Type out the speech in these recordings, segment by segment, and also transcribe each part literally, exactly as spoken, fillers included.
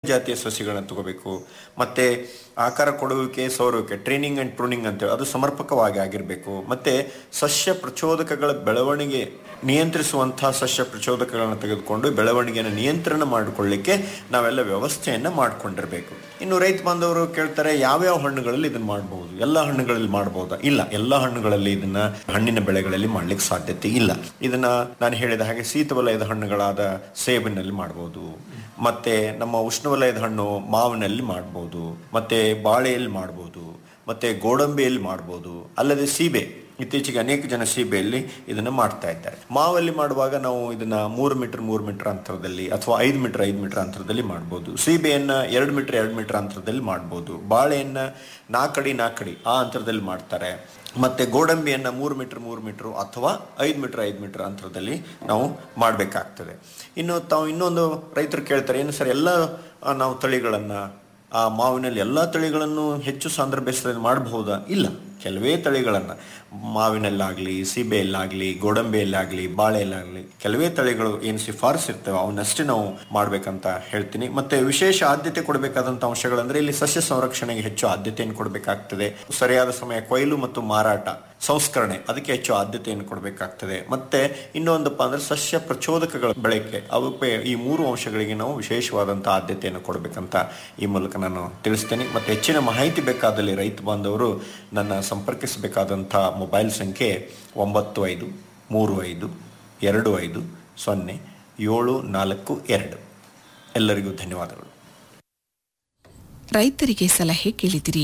ಜಾತಿಯ ಸಸಿಗಳನ್ನ ತಗೋಬೇಕು. ಮತ್ತೆ ಆಕಾರ ಕೊಡುವಿಕೆ, ಸೌರುವಿಕೆ, ಟ್ರೈನಿಂಗ್ ಅಂಡ್ ಪ್ರೂನಿಂಗ್ ಅಂತೇಳಿ ಅದು ಸಮರ್ಪಕವಾಗಿ ಆಗಿರಬೇಕು. ಮತ್ತೆ ಸಸ್ಯ ಪ್ರಚೋದಕಗಳ ಬೆಳವಣಿಗೆ ನಿಯಂತ್ರಿಸುವಂತಹ ಸಸ್ಯ ಪ್ರಚೋದಕಗಳನ್ನು ತೆಗೆದುಕೊಂಡು ಬೆಳವಣಿಗೆಯನ್ನು ನಿಯಂತ್ರಣ ಮಾಡಿಕೊಳ್ಳಿಕ್ಕೆ ನಾವೆಲ್ಲ ವ್ಯವಸ್ಥೆಯನ್ನ ಮಾಡ್ಕೊಂಡಿರ್ಬೇಕು. ಇನ್ನು ರೈತ ಬಾಂಧವರು ಕೇಳ್ತಾರೆ, ಯಾವ್ಯಾವ ಹಣ್ಣುಗಳಲ್ಲಿ ಇದನ್ನ ಮಾಡಬಹುದು? ಎಲ್ಲ ಹಣ್ಣುಗಳಲ್ಲಿ ಮಾಡಬಹುದಾ? ಇಲ್ಲ, ಎಲ್ಲ ಹಣ್ಣುಗಳಲ್ಲಿ ಇದನ್ನ ಹಣ್ಣಿನ ಬೆಳೆಗಳಲ್ಲಿ ಮಾಡ್ಲಿಕ್ಕೆ ಸಾಧ್ಯತೆ ಇಲ್ಲ. ಇದನ್ನ ನಾನು ಹೇಳಿದ ಹಾಗೆ ಶೀತವಲಯದ ಹಣ್ಣುಗಳಾದ ಸೇಬಿನಲ್ಲಿ ಮಾಡಬಹುದು, ಮತ್ತೆ ನಮ್ಮ ಉಷ್ಣವಲಯದ ಹಣ್ಣು ಮಾವಿನಲ್ಲಿ ಮಾಡಬಹುದು, ಮತ್ತೆ ಬಾಳೆಯಲ್ಲಿ ಮಾಡಬಹುದು, ಮತ್ತೆ ಗೋಡಂಬಿಯಲ್ಲಿ ಮಾಡಬಹುದು. ಅಲ್ಲದೆ ಸೀಬೆ, ಇತ್ತೀಚೆಗೆ ಅನೇಕ ಜನ ಸೀಬೆಯಲ್ಲಿ ಇದನ್ನ ಮಾಡ್ತಾ ಇದ್ದಾರೆ. ಮಾವಲ್ಲಿ ಮಾಡುವಾಗ ನಾವು ಇದನ್ನ ಮೂರು ಮೀಟರ್ ಮೂರು ಮೀಟರ್ ಅಂತರದಲ್ಲಿ ಅಥವಾ ಐದು ಮೀಟರ್ ಐದು ಮೀಟರ್ ಅಂತರದಲ್ಲಿ ಮಾಡಬಹುದು. ಸೀಬೆಯನ್ನ ಎರಡು ಮೀಟರ್ ಎರಡು ಮೀಟರ್ ಅಂತರದಲ್ಲಿ ಮಾಡಬಹುದು. ಬಾಳೆಯನ್ನ ನಾಲ್ಕಡಿ ನಾಲ್ಕಡಿ ಆ ಅಂತರದಲ್ಲಿ ಮಾಡ್ತಾರೆ. ಮತ್ತೆ ಗೋಡಂಬಿಯನ್ನ ಮೂರು ಮೀಟರ್ ಮೂರು ಮೀಟರ್ ಅಥವಾ ಐದು ಮೀಟರ್ ಐದು ಮೀಟರ್ ಅಂತರದಲ್ಲಿ ನಾವು ಮಾಡಬೇಕಾಗ್ತದೆ. ಇನ್ನು ತಾವು ಇನ್ನೊಂದು ರೈತರು ಕೇಳ್ತಾರೆ, ಏನು ಸರ್ ಎಲ್ಲ ನಾವು ತಳಿಗಳನ್ನ ಆ ಮಾವಿನಲ್ಲಿ ಎಲ್ಲ ತಳಿಗಳನ್ನು ಹೆಚ್ಚು ಸಾಂದ್ರ ಬೇಸಾಯದಲ್ಲಿ ಮಾಡಬಹುದಾ? ಇಲ್ಲ, ಕೆಲವೇ ತಳಿಗಳನ್ನ ಮಾವಿನಲ್ಲಾಗ್ಲಿ, ಸೀಬೆಯಲ್ಲಾಗ್ಲಿ, ಗೋಡಂಬಿಯಲ್ಲಾಗ್ಲಿ, ಬಾಳೆಯಲ್ಲಾಗ್ಲಿ ಕೆಲವೇ ತಳಿಗಳು ಏನು ಶಿಫಾರಸು ಇರ್ತವೆ ಅವನ್ನಷ್ಟೇ ನಾವು ಮಾಡ್ಬೇಕಂತ ಹೇಳ್ತೀನಿ. ಮತ್ತೆ ವಿಶೇಷ ಆದ್ಯತೆ ಕೊಡಬೇಕಾದಂತ ಅಂಶಗಳಂದ್ರೆ ಇಲ್ಲಿ ಸಸ್ಯ ಸಂರಕ್ಷಣೆಗೆ ಹೆಚ್ಚು ಆದ್ಯತೆಯನ್ನು ಕೊಡಬೇಕಾಗ್ತದೆ. ಸರಿಯಾದ ಸಮಯ ಕೊಯ್ಲು ಮತ್ತು ಮಾರಾಟ, ಸಂಸ್ಕರಣೆ ಅದಕ್ಕೆ ಹೆಚ್ಚು ಆದ್ಯತೆಯನ್ನು ಕೊಡಬೇಕಾಗ್ತದೆ. ಮತ್ತೆ ಇನ್ನೊಂದಪ್ಪ ಅಂದ್ರೆ ಸಸ್ಯ ಪ್ರಚೋದಕಗಳ ಬಳಕೆ, ಅವಕ್ಕೆ ಈ ಮೂರು ಅಂಶಗಳಿಗೆ ನಾವು ವಿಶೇಷವಾದಂತಹ ಆದ್ಯತೆಯನ್ನು ಕೊಡಬೇಕಂತ ಈ ಮೂಲಕ ನಾನು ತಿಳಿಸ್ತೇನೆ. ಮತ್ತೆ ಹೆಚ್ಚಿನ ಮಾಹಿತಿ ಬೇಕಾದಲ್ಲಿ ರೈತ ಬಾಂಧವರು ನನ್ನ ಸಂಪರ್ಕಿಸಬೇಕಾದಂತಹ ಮೊಬೈಲ್ ಸಂಖ್ಯೆ ಒಂಬತ್ತು ಐದು ಮೂರು ಐದು ಎರಡು ಐದು ಸೊನ್ನೆ ಏಳು ನಾಲ್ಕು ಎರಡು. ಎಲ್ಲರಿಗೂ ಧನ್ಯವಾದಗಳು. ರೈತರಿಗೆ ಸಲಹೆ ಕೇಳಿದಿರಿ.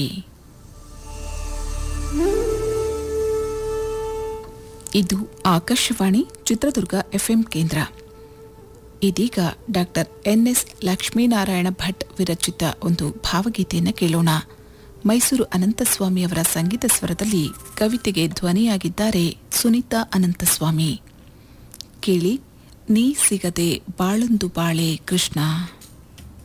ಇದು ಆಕಾಶವಾಣಿ ಚಿತ್ರದುರ್ಗ ಎಫ್ಎಂ ಕೇಂದ್ರ. ಇದೀಗ doctor N S Lakshminarayana Bhat ವಿರಚಿತ ಒಂದು ಭಾವಗೀತೆಯನ್ನು ಕೇಳೋಣ. ಮೈಸೂರು ಅನಂತಸ್ವಾಮಿಯವರ ಸಂಗೀತ ಸ್ವರದಲ್ಲಿ ಕವಿತೆಗೆ ಧ್ವನಿಯಾಗಿದ್ದಾರೆ ಸುನೀತಾ ಅನಂತಸ್ವಾಮಿ. ಕೇಳಿ, ನೀ ಸಿಗದೆ ಬಾಳೊಂದು ಬಾಳೆ ಕೃಷ್ಣ.